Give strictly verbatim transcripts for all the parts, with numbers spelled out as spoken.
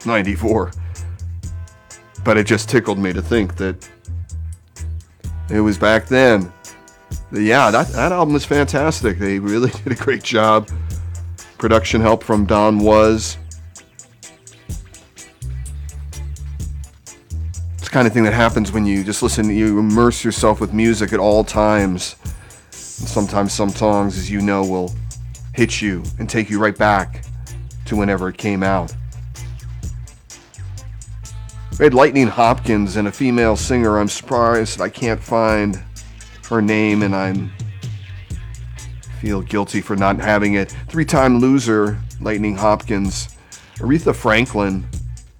ninety-four. But it just tickled me to think that it was back then. Yeah, that, that album is fantastic. They really did a great job. Production help from Don Was. It's the kind of thing that happens when you just listen, you immerse yourself with music at all times. And sometimes some songs, as you know, will hit you and take you right back to whenever it came out. We had Lightning Hopkins and a female singer. I'm surprised I can't find her name, and I feel guilty for not having it. Three-time loser, Lightning Hopkins. Aretha Franklin,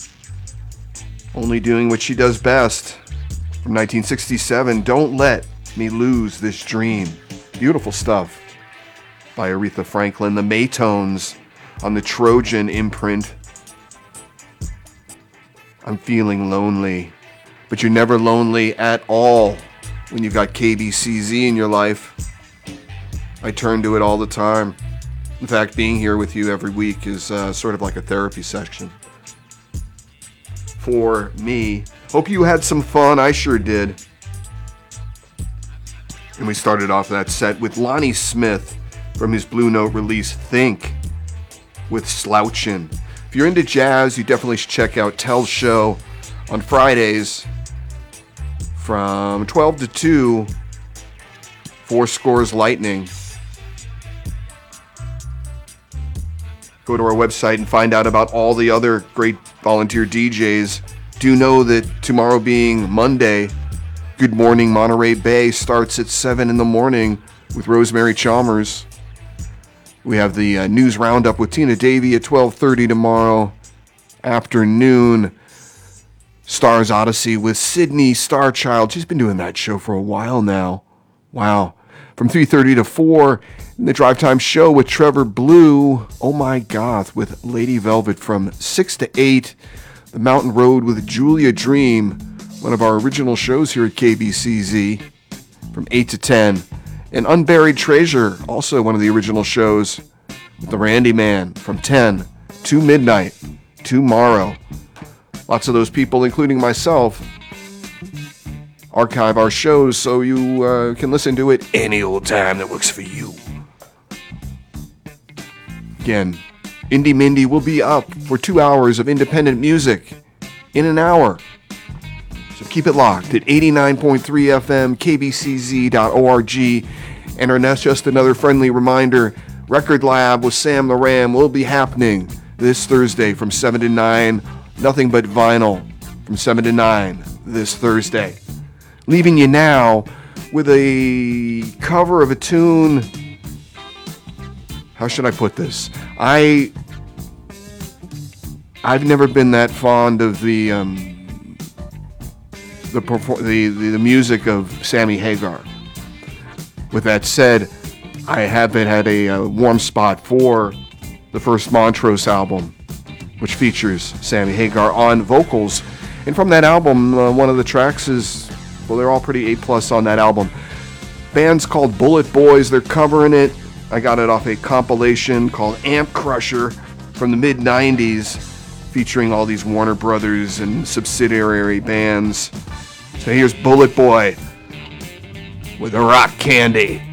only doing what she does best. From nineteen sixty-seven, Don't Let Me Lose This Dream. Beautiful stuff by Aretha Franklin. The Maytones on the Trojan imprint. I'm feeling lonely, but you're never lonely at all when you've got K B C Z in your life. I turn to it all the time. In fact, being here with you every week is uh, sort of like a therapy session for me. Hope you had some fun. I sure did. And we started off that set with Lonnie Smith from his Blue Note release, Think, with Slouchin'. If you're into jazz, you definitely should check out Tell's show on Fridays from twelve to two, Four Scores Lightning. Go to our website and find out about all the other great volunteer D Js. Do know that tomorrow being Monday, Good Morning Monterey Bay starts at seven in the morning with Rosemary Chalmers. We have the uh, news roundup with Tina Davey at twelve thirty tomorrow afternoon. Stars Odyssey with Sydney Starchild. She's been doing that show for a while now. Wow. From three thirty to four, in the Drive Time Show with Trevor Blue. Oh My God, with Lady Velvet from six to eight. The Mountain Road with Julia Dream, one of our original shows here at K B C Z, from eight to ten. And Unburied Treasure, also one of the original shows, with the Randy Man from ten to midnight tomorrow. Lots of those people, including myself, archive our shows so you uh, can listen to it any old time that works for you. Again, Indie Mindy will be up for two hours of independent music in an hour. So keep it locked at eighty-nine point three F M, K B C Z dot org. And our next, just another friendly reminder, Record Lab with Sam the Ram will be happening this Thursday from seven to nine. Nothing but vinyl from seven to nine this Thursday. Leaving you now with a cover of a tune. How should I put this? I, I've never been that fond of the um, the, the, the the music of Sammy Hagar. With that said, I haven't had a, a warm spot for the first Montrose album, which features Sammy Hagar on vocals. And from that album, uh, one of the tracks is, well, they're all pretty A plus on that album. Band's called Bullet Boys. They're covering it. I got it off a compilation called Amp Crusher from the mid nineties, featuring all these Warner Brothers and subsidiary bands. So here's Bullet Boy with a Rock Candy.